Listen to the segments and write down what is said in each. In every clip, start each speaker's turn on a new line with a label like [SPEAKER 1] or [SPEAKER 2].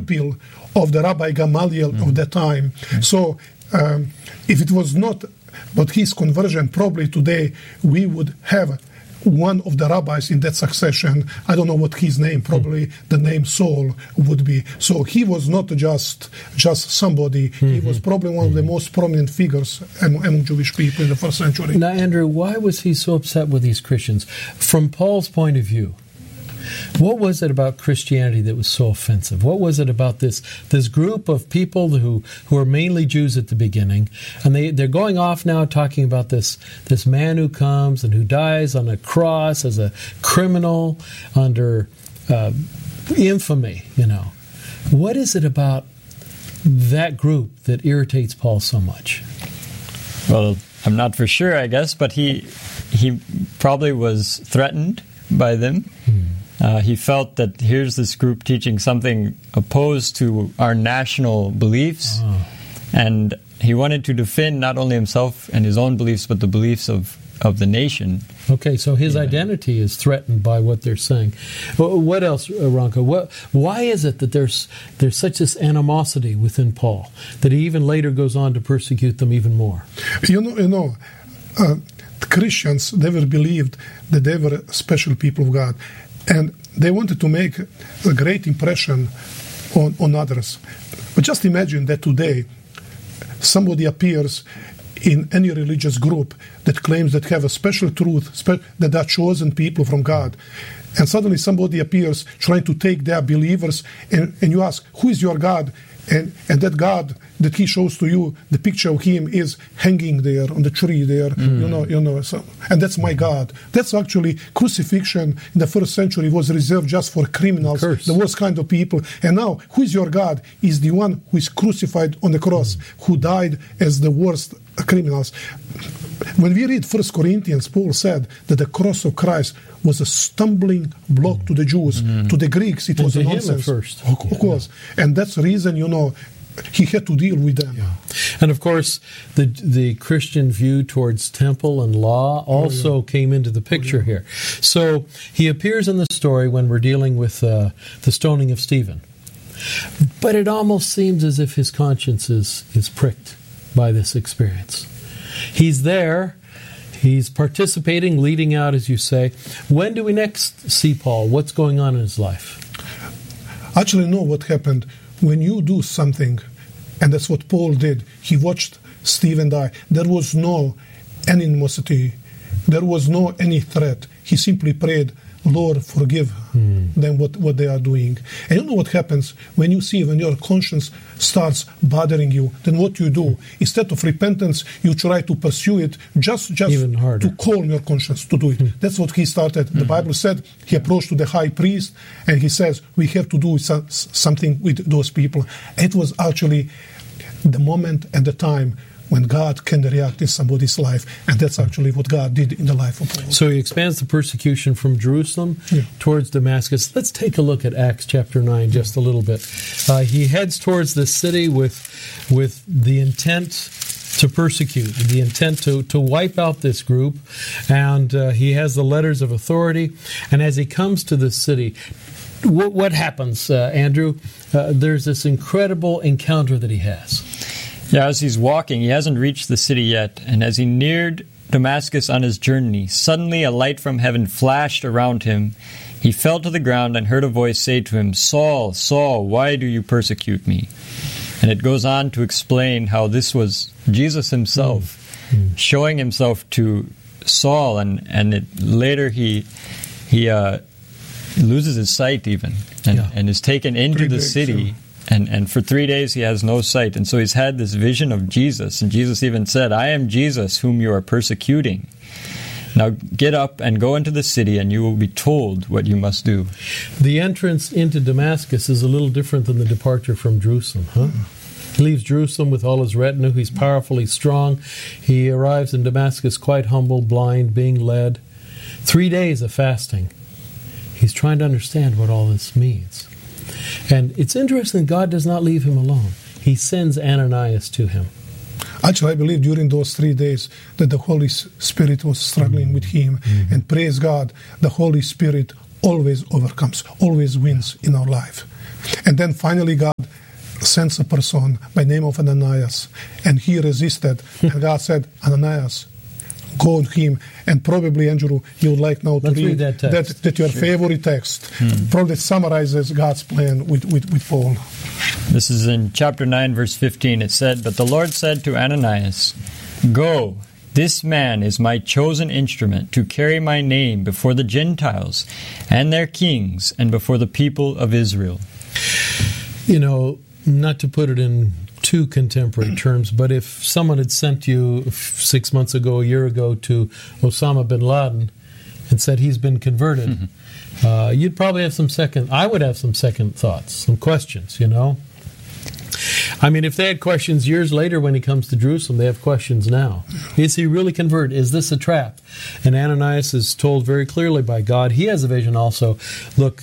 [SPEAKER 1] pupil of the Rabbi Gamaliel of that time. So if it was not but his conversion, probably today we would have one of the rabbis in that succession. I don't know what his name, probably the name Saul would be. So he was not just somebody. He was probably one of the most prominent figures among Jewish people in the first century.
[SPEAKER 2] Now, Andrew, why was he so upset with these Christians? From Paul's point of view, what was it about Christianity that was so offensive? What was it about this group of people who are mainly Jews at the beginning, and they're going off now talking about this man who comes and who dies on a cross as a criminal under infamy, What is it about that group that irritates Paul so much?
[SPEAKER 3] Well, I'm not for sure, I guess, but he probably was threatened by them. He felt that here's this group teaching something opposed to our national beliefs, and he wanted to defend not only himself and his own beliefs, but the beliefs of the nation.
[SPEAKER 2] Okay, so his identity is threatened by what they're saying. What else, Ranko? Why is it that there's such this animosity within Paul that he even later goes on to persecute them even more?
[SPEAKER 1] Christians never believed that they were special people of God. And they wanted to make a great impression on others. But just imagine that today somebody appears in any religious group that claims that have a special truth, that are chosen people from God. And suddenly somebody appears trying to take their believers, and you ask, who is your God? And that God that he shows to you, the picture of him is hanging there on the tree there, so, and that's my God. That's actually crucifixion in the first century was reserved just for criminals, the worst kind of people. And now, who is your God? Is the one who is crucified on the cross, who died as the worst criminals. When we read 1 Corinthians, Paul said that the cross of Christ was a stumbling block to the Jews. To the Greeks, it was a nonsense.
[SPEAKER 2] First.
[SPEAKER 1] Of course. And that's the reason, he had to deal with them.
[SPEAKER 2] Yeah. And of course, the Christian view towards temple and law also came into the picture here. So he appears in the story when we're dealing with the stoning of Stephen. But it almost seems as if his conscience is pricked by this experience. He's there. He's participating, leading out, as you say. When do we next see Paul? What's going on in his life?
[SPEAKER 1] Actually, know what happened. When you do something, and that's what Paul did, he watched Stephen die. There was no animosity. There was no any threat. He simply prayed, Lord, forgive them what they are doing. And you know what happens when your conscience starts bothering you, then what you do, instead of repentance, you try to pursue it just
[SPEAKER 2] even harder,
[SPEAKER 1] to calm your conscience to do it. That's what he started. The Bible said he approached to the high priest and he says, we have to do something with those people. It was actually the moment and the time when God can react in somebody's life. And that's actually what God did in the life of Paul.
[SPEAKER 2] So he expands the persecution from Jerusalem towards Damascus. Let's take a look at Acts chapter 9 just a little bit. He heads towards this city with the intent to persecute, the intent to wipe out this group. And he has the letters of authority. And as he comes to this city, what happens, Andrew? There's this incredible encounter that he has.
[SPEAKER 3] Yeah, as he's walking, he hasn't reached the city yet, and as he neared Damascus on his journey, suddenly a light from heaven flashed around him. He fell to the ground and heard a voice say to him, Saul, Saul, why do you persecute me? And it goes on to explain how this was Jesus himself showing himself to Saul, and later he loses his sight even, and is taken into the city. And for 3 days he has no sight. And so he's had this vision of Jesus. And Jesus even said, I am Jesus whom you are persecuting. Now get up and go into the city and you will be told what you must do.
[SPEAKER 2] The entrance into Damascus is a little different than the departure from Jerusalem, huh? He leaves Jerusalem with all his retinue. He's powerful, he's strong. He arrives in Damascus quite humble, blind, being led. 3 days of fasting. He's trying to understand what all this means. And it's interesting, God does not leave him alone. He sends Ananias to him.
[SPEAKER 1] Actually, I believe during those 3 days that the Holy Spirit was struggling with him. And praise God, the Holy Spirit always overcomes, always wins in our life. And then finally God sends a person by name of Ananias, and he resisted. And God said, Ananias, go on him. And probably, Andrew, you would like now to read that your favorite text. Probably summarizes God's plan with Paul.
[SPEAKER 3] This is in chapter 9, verse 15. It said, But the Lord said to Ananias, Go, this man is my chosen instrument to carry my name before the Gentiles and their kings and before the people of Israel.
[SPEAKER 2] You know, not to put it in too contemporary terms, but if someone had sent you 6 months ago, a year ago, to Osama bin Laden and said he's been converted, you'd probably have I would have some second thoughts, some questions, you know. I mean, if they had questions years later when he comes to Jerusalem, they have questions now. Is he really converted? Is this a trap? And Ananias is told very clearly by God, he has a vision also, look,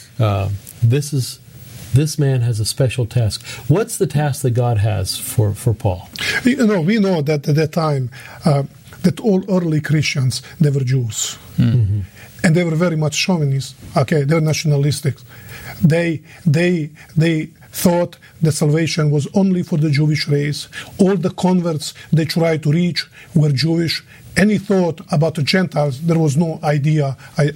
[SPEAKER 2] this man has a special task. What's the task that God has for Paul?
[SPEAKER 1] You know, we know that at that time, that all early Christians, they were Jews. Mm-hmm. And they were very much chauvinists. Okay, they were nationalistic. They thought that salvation was only for the Jewish race. All the converts they tried to reach were Jewish. Any thought about the Gentiles, there was no idea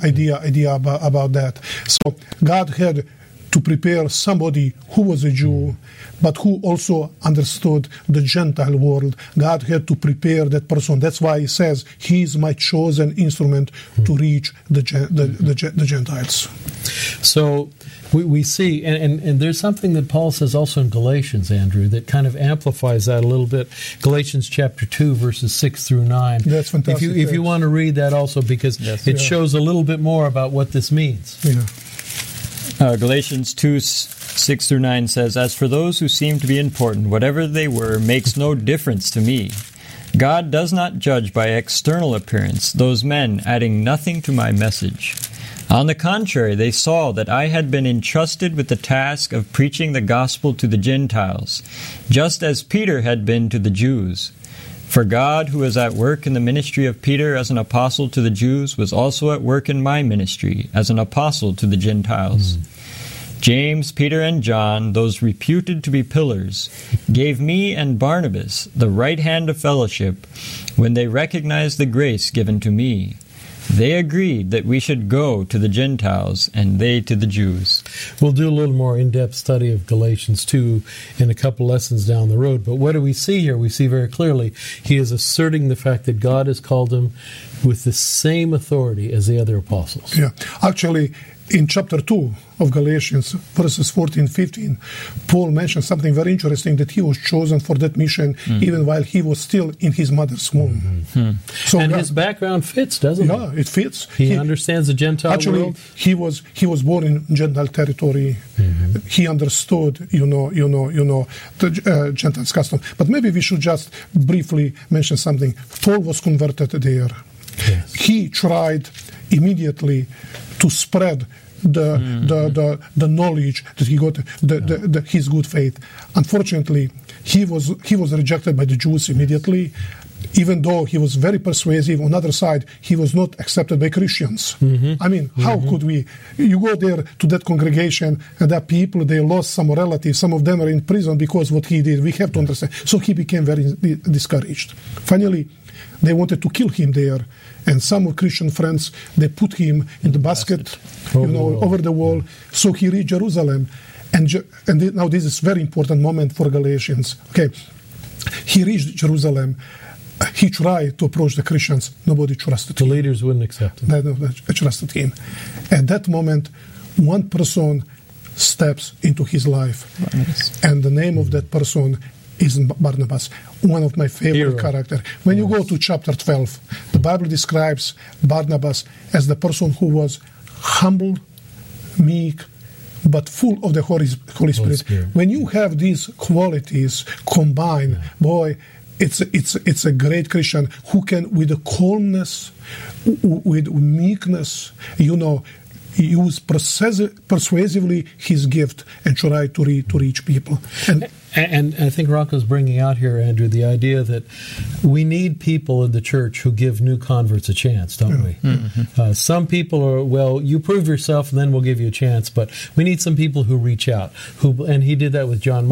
[SPEAKER 1] about that. So God had to prepare somebody who was a Jew, but who also understood the Gentile world. God had to prepare that person. That's why he says, he is my chosen instrument to reach the Gentiles.
[SPEAKER 2] So we see, and there's something that Paul says also in Galatians, Andrew, that kind of amplifies that a little bit. Galatians chapter 2, verses 6 through 9.
[SPEAKER 1] That's fantastic.
[SPEAKER 2] If you want to read that also, because it shows a little bit more about what this means.
[SPEAKER 1] Yeah.
[SPEAKER 3] Galatians 2, 6 through 9 says, As for those who seem to be important, whatever they were makes no difference to me. God does not judge by external appearance, those men adding nothing to my message. On the contrary, they saw that I had been entrusted with the task of preaching the gospel to the Gentiles, just as Peter had been to the Jews. For God, who was at work in the ministry of Peter as an apostle to the Jews, was also at work in my ministry as an apostle to the Gentiles. James, Peter, and John, those reputed to be pillars, gave me and Barnabas the right hand of fellowship when they recognized the grace given to me. They agreed that we should go to the Gentiles and they to the Jews.
[SPEAKER 2] We'll do a little more in-depth study of Galatians 2 in a couple lessons down the road. But what do we see here? We see very clearly he is asserting the fact that God has called him with the same authority as the other apostles.
[SPEAKER 1] Yeah, actually, in chapter 2 of Galatians, verses 14-15, Paul mentions something very interesting, that he was chosen for that mission even while he was still in his mother's womb.
[SPEAKER 2] So and his background fits, doesn't it?
[SPEAKER 1] Yeah, it fits.
[SPEAKER 2] He understands the Gentile world.
[SPEAKER 1] He was born in Gentile territory. He understood, the Gentiles' custom. But maybe we should just briefly mention something. Paul was converted there.
[SPEAKER 2] Yes.
[SPEAKER 1] He tried immediately to spread the knowledge that he got, his good faith. Unfortunately, he was rejected by the Jews immediately. Even though he was very persuasive, on the other side, he was not accepted by Christians. I mean, how could we? You go there to that congregation, and that people, they lost some relatives. Some of them are in prison because what he did. We have to understand. So he became very discouraged. Finally, they wanted to kill him there. And some of Christian friends, they put him in the basket, over the wall. So he reached Jerusalem. And now this is a very important moment for Galatians. Okay, he reached Jerusalem. He tried to approach the Christians. Nobody trusted him.
[SPEAKER 2] The leaders wouldn't accept him.
[SPEAKER 1] They trusted him. At that moment, one person steps into his life.
[SPEAKER 3] Barnabas.
[SPEAKER 1] And the name of that person is Barnabas, one of my favorite characters. When you go to chapter 12, the Bible describes Barnabas as the person who was humble, meek, but full of the Holy Spirit. When you have these qualities combined, boy, it's a great Christian who can, with a calmness, with meekness, use persuasively his gift and try to reach people.
[SPEAKER 2] And I think Rocco's bringing out here, Andrew, the idea that we need people in the church who give new converts a chance, don't we? Mm-hmm. Some people are, well, you prove yourself and then we'll give you a chance, but we need some people who reach out. And he did that with John